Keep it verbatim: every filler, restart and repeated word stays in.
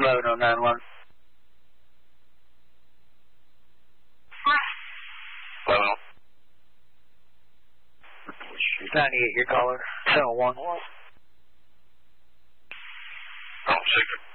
eleven oh nine one. eleven. ninety-eight, your caller. seven one. Oh, secret.